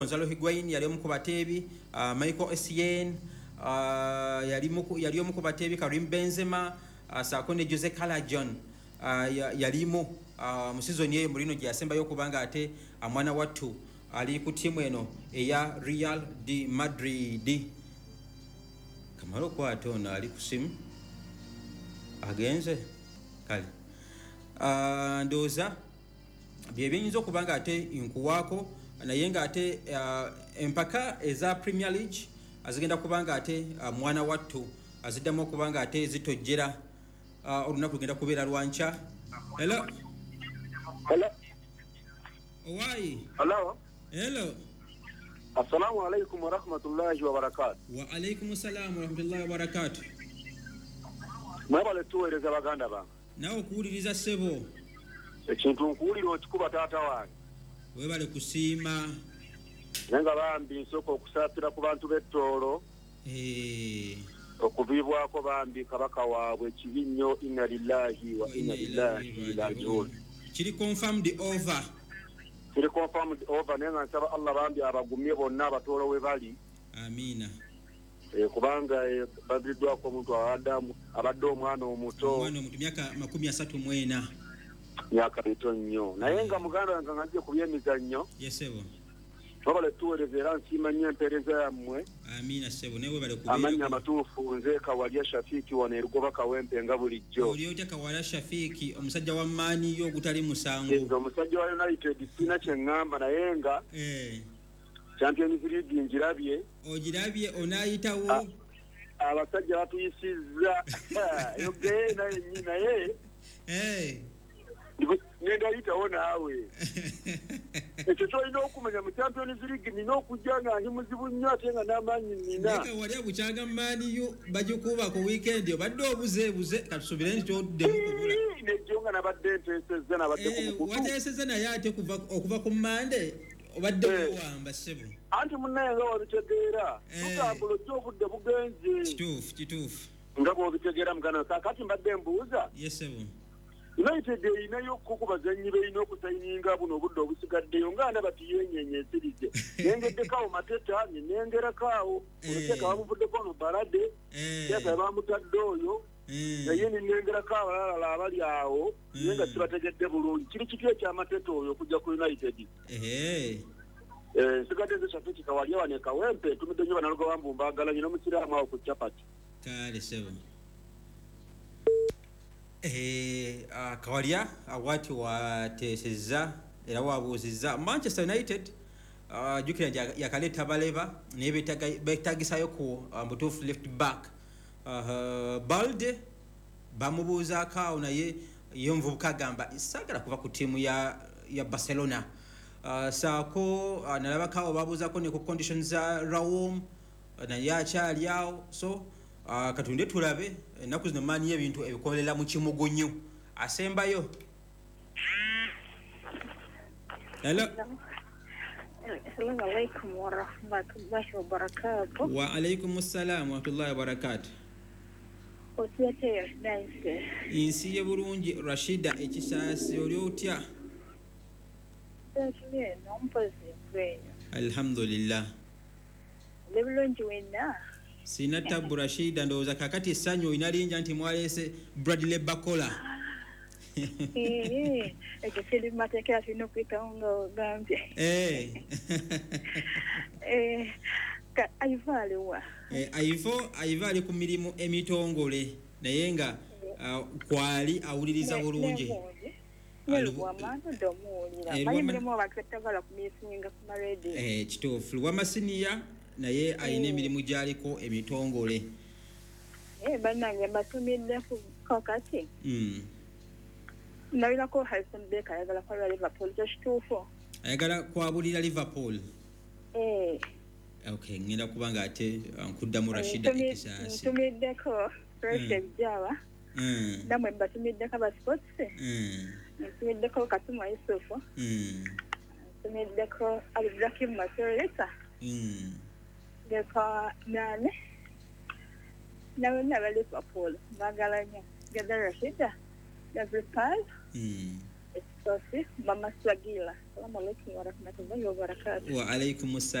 Gonzalo Higuain yali omu ku bateebi, Michael Essien yali omu ku bateebi, Karim Benzema, saako ne Jose Calajon yalimu mu season ye mulino gye yasembayo okubanga ate mwana wattu ali ku ttiimu eno eya Real de Madrid. Kamala okwata ono ali ku simu agenze kale ndowooza bye biyinza okubanga ate nkuwaako naye nga ate empaka eza Premier League azigenda kubanga ate mwana wattu aziddamu okubanga ate zitojjera olunaku lugenda kubeera lwanca. Hello. Owaayi. Hello. Assalamu alaikum wa rahmatullahi wa barakatuh. Wa alaikum assalam wa rahmatullahi wa barakatuh. Mwebale tuweereza baganda bange. Nawe okuwuliriza ssebo. Ekintu nkuwulira okikuba taata wange. Webale kusiima. Nenga bambi nsooka okusaasira ku bantu b'ettoolo. Okuvibwako bambi kabaka waabwe ekibi nnyo, inna lillahi wa inna ilaihi raaji'uun. Kiri confirmed over. Kiri confirmed over nenga nsaba Allah bambi abagumye bonna abatoolo we bali. Amiina. Kubanga baziddwako omuntu abadde omwana omuto. Omwana omuto myaka 34. Myaka mito nnyo. Naye nga muganda wange nga nje ku byemizannyo. Yes sebo. Wabale tuweereza era nsiima nnyo empeereza yammwe. Amiina sebo newe bale kubeera. Amannya amatuufu nze Kawalya Shafiiki wano erugoba Kawempe nga bulijjo. Oli otya Kawalya Shafiiki omusajja wa maani yo ogutali musango. Nze omusajja wa United sina kye ŋŋamba naye nga Champions League njirabye. Ogirabye onaayitawo. Abasajja batuyisizza. Yogeye naye. Ngenda yitawo naawe. Ekyo kyolina okumanya mu Champions League nina okujja nga ndi muzibu nnyo ate nga n'amaanyi nina. Naye Kawalya bukyanga maani yo bagikuba ku weekend obadde obuzeebuze katusubire nti toddemu kubula. Nejjo nga nabadde nteesezza nabadde ku mukutu. Wateesezza naye ate okuva ku Mande obadde kuwamba ssebo. Anti munnaye nga wabitegeera tugambula ojja obudde bugenze. Kituufu. Nga bw'obitegeera mugana kaakati mbadde mbuuza. Yes sebo. United erinayo ku bazannyi beerina okusayininga buno obudde obusigaddeyo nga bati yenyenyeesiridde. Nengeddeko Mateta nenengerako oluteeka bamuvuddeko ono Balade teeka bamutadde oyo naye nenengerako abalalala abali awo naye nga sibategedde bulungi. Kiri kiti ekyamateta oyo okujja ku United. Nsigadde nze Shafiiki Kawalya wano e Kawempe tumidde nnyo banaloga bambu mbaagala nnyo n'omusiraamu awo ku capati. Kale sebo. Kawalya awati wateesezza era wabuuzizza Manchester United jukira yakaleeta baleba naye beetagisayo ku mutuufu left back Balde bamubuuzaako awo naye ye omuvubuka agamba saagala kuva ku ttiimu ya Barcelona. Saako nalabako awo babuuzaako ne ku conditions za Raum naye akyali awo so katunde tulabe ennaku zino maani y'ebintu ebikolera mu kimugunyu asembayo. Hello. Assalamu alaikum wa rahmatullahi wa barakatuh. Wa alaikum assalam wa rahmatullahi wa barakatuh. Otya nice. Insi ye bulungi Rashida ekisaasi oli otya? Alhamdulillah. Lebulungi wenna. Sina tabu Rashida ndowooza kakati essanyu olina linja nti mwaleese Bradley Bakola. Ekyo kiri mu mateeka tulina okuyitawo nga ogambye. Aiva aliwa? Aiva ali ku mirimu emitongole naye nga kwali awuliriza bulungi. Kituufu Lwamasiniya naye ayina emirimu gyaliko emitongole. Bannange mbatumiddeko kakati. Nalirako Harrison Baker ayagala kwabulira Liverpool ekyo kituufu? Ayagala kwabulira Liverpool. Okay, ngenda kubanga ate nkuddamu Rashida ekisaasi. Ntumiddeko Fresh Ebijaba. Namwe mbatumiddeko aba sports. Ntumiddeko Katuma Yusufu. Ntumiddeko Abdulhakim Masoreta. Deka nane nawe naba Liverpool bagalanya gada Rashida Gabriel Sofi Mama Swagila. Assalamu alaikum warahmatullahi wabarakatuh. Wa alaikum